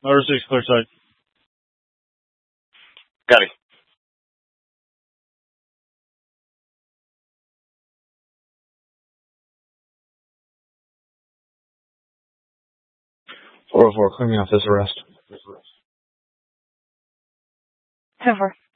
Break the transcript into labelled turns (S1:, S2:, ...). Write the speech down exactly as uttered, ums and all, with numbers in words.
S1: Motor six, clear side.
S2: Got it.
S1: four oh four, clear me off this arrest.
S3: ten four.